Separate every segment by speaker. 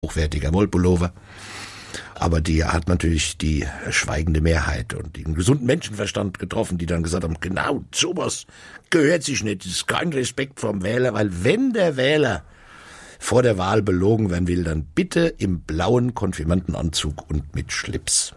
Speaker 1: hochwertiger Wollpullover. Aber die hat natürlich die schweigende Mehrheit und den gesunden Menschenverstand getroffen, die dann gesagt haben, genau, sowas gehört sich nicht, das ist kein Respekt vom Wähler, weil wenn der Wähler vor der Wahl belogen werden will, dann bitte im blauen Konfirmandenanzug und mit Schlips.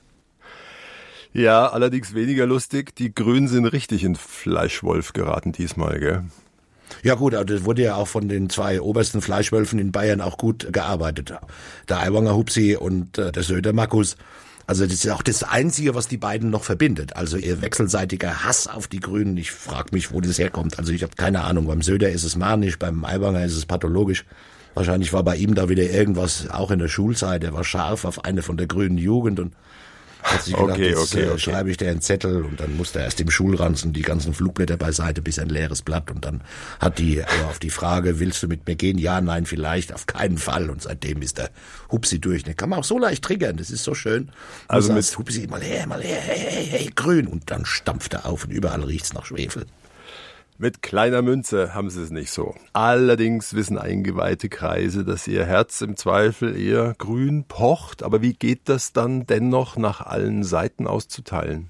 Speaker 2: Ja, allerdings weniger lustig, die Grünen sind richtig in Fleischwolf geraten diesmal, gell?
Speaker 1: Ja gut, aber das wurde ja auch von den zwei obersten Fleischwölfen in Bayern auch gut gearbeitet. Der Aiwanger Hupsi und der Söder Markus. Also das ist auch das Einzige, was die beiden noch verbindet. Also ihr wechselseitiger Hass auf die Grünen. Ich frage mich, wo das herkommt. Also ich habe keine Ahnung. Beim Söder ist es manisch, beim Aiwanger ist es pathologisch. Wahrscheinlich war bei ihm da wieder irgendwas, auch in der Schulzeit. Er war scharf auf eine von der grünen Jugend und hat sich gedacht, jetzt schreibe ich dir einen Zettel und dann musste er erst im Schulranzen die ganzen Flugblätter beiseite, bis ein leeres Blatt und dann hat die auf die Frage, willst du mit mir gehen? Ja, nein, vielleicht, auf keinen Fall und seitdem ist der Hupsi durch. Den kann man auch so leicht triggern, das ist so schön. Also mit Hupsi, mal her, hey, grün und dann stampft er auf und überall riecht's nach Schwefel.
Speaker 2: Mit kleiner Münze haben sie es nicht so. Allerdings wissen eingeweihte Kreise, dass ihr Herz im Zweifel eher grün pocht. Aber wie geht das dann dennoch nach allen Seiten auszuteilen?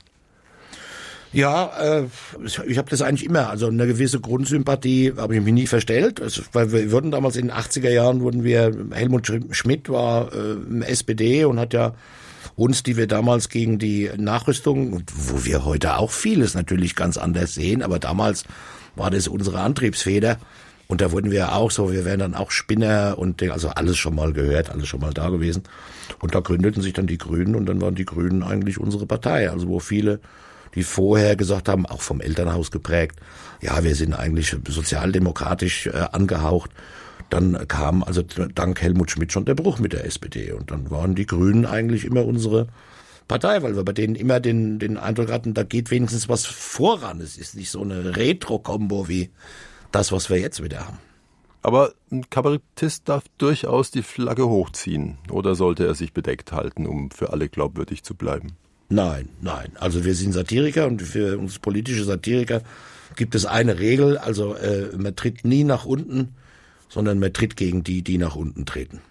Speaker 1: Ja, ich habe das eigentlich immer, also eine gewisse Grundsympathie habe ich mich nie verstellt. Weil wir wurden damals in den 80er Jahren, Helmut Schmidt war SPD und hat ja uns, die wir damals gegen die Nachrüstung, wo wir heute auch vieles natürlich ganz anders sehen, aber damals war das unsere Antriebsfeder und da wurden wir auch so, wir wären dann auch Spinner und also alles schon mal gehört, alles schon mal da gewesen und da gründeten sich dann die Grünen und dann waren die Grünen eigentlich unsere Partei, also wo viele, die vorher gesagt haben, auch vom Elternhaus geprägt, ja, wir sind eigentlich sozialdemokratisch angehaucht. Dann kam also dank Helmut Schmidt schon der Bruch mit der SPD und dann waren die Grünen eigentlich immer unsere Partei, weil wir bei denen immer den Eindruck hatten, da geht wenigstens was voran. Es ist nicht so eine Retro-Kombo wie das, was wir jetzt wieder haben.
Speaker 2: Aber ein Kabarettist darf durchaus die Flagge hochziehen oder sollte er sich bedeckt halten, um für alle glaubwürdig zu bleiben?
Speaker 1: Nein. Also wir sind Satiriker und für uns politische Satiriker gibt es eine Regel, also man tritt nie nach unten, sondern man tritt gegen die nach unten treten.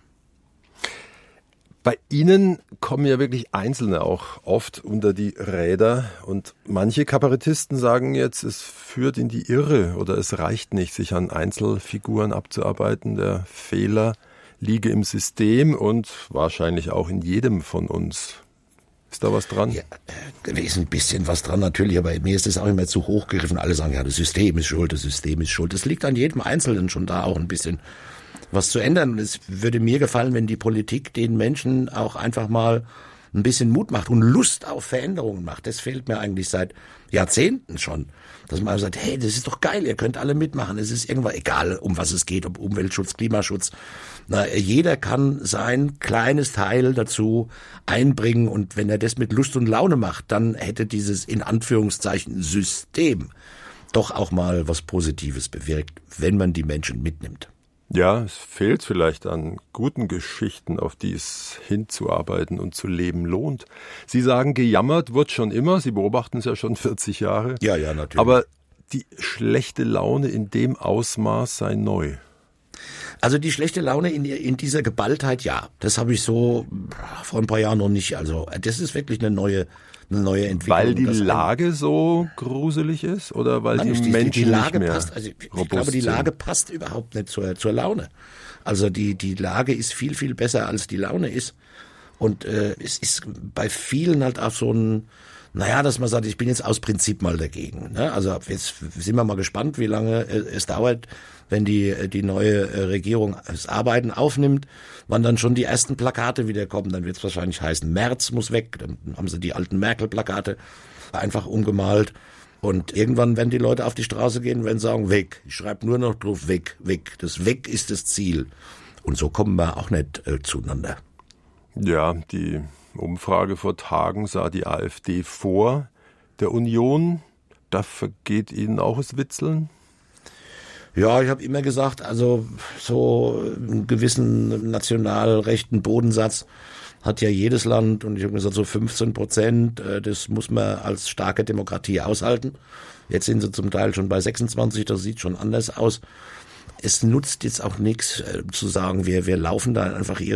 Speaker 2: Bei Ihnen kommen ja wirklich Einzelne auch oft unter die Räder und manche Kabarettisten sagen jetzt, es führt in die Irre oder es reicht nicht, sich an Einzelfiguren abzuarbeiten. Der Fehler liege im System und wahrscheinlich auch in jedem von uns. Ist da was dran?
Speaker 1: Ja, ist ein bisschen was dran natürlich, aber mir ist es auch immer zu hoch gegriffen. Alle sagen, ja, das System ist schuld, das System ist schuld. Es liegt an jedem Einzelnen schon da auch ein bisschen was zu ändern. Und es würde mir gefallen, wenn die Politik den Menschen auch einfach mal ein bisschen Mut macht und Lust auf Veränderungen macht. Das fehlt mir eigentlich seit Jahrzehnten schon. Dass man sagt, hey, das ist doch geil, ihr könnt alle mitmachen. Es ist irgendwann egal, um was es geht, ob Umweltschutz, Klimaschutz. Jeder kann sein kleines Teil dazu einbringen und wenn er das mit Lust und Laune macht, dann hätte dieses in Anführungszeichen System doch auch mal was Positives bewirkt, wenn man die Menschen mitnimmt.
Speaker 2: Ja, es fehlt vielleicht an guten Geschichten, auf die es hinzuarbeiten und zu leben lohnt. Sie sagen, gejammert wird schon immer. Sie beobachten es ja schon 40 Jahre.
Speaker 1: Ja, natürlich.
Speaker 2: Aber die schlechte Laune in dem Ausmaß sei neu.
Speaker 1: Also die schlechte Laune in dieser Geballtheit, ja. Das habe ich so vor ein paar Jahren noch nicht. Also das ist wirklich eine neue Entwicklung.
Speaker 2: Weil die Lage so gruselig ist oder weil die Menschen
Speaker 1: die Lage
Speaker 2: nicht mehr
Speaker 1: passt, also ich glaube, die Lage passt überhaupt nicht zur Laune. Also die Lage ist viel, viel besser, als die Laune ist. Und es ist bei vielen halt auch so ein, dass man sagt, ich bin jetzt aus Prinzip mal dagegen. Ne? Also jetzt sind wir mal gespannt, wie lange es dauert, wenn die neue Regierung das Arbeiten aufnimmt, wann dann schon die ersten Plakate wieder kommen. Dann wird es wahrscheinlich heißen, Merz muss weg. Dann haben sie die alten Merkel-Plakate einfach umgemalt. Und irgendwann werden die Leute auf die Straße gehen und werden sagen, weg. Ich schreibe nur noch drauf, weg. Das Weg ist das Ziel. Und so kommen wir auch nicht zueinander.
Speaker 2: Ja, die Umfrage vor Tagen sah die AfD vor der Union. Da vergeht Ihnen auch das Witzeln?
Speaker 1: Ja, ich habe immer gesagt, also so einen gewissen national rechten Bodensatz hat ja jedes Land und ich habe gesagt, so 15%, das muss man als starke Demokratie aushalten. Jetzt sind sie zum Teil schon bei 26, das sieht schon anders aus. es nutzt jetzt auch nichts zu sagen, wir laufen da einfach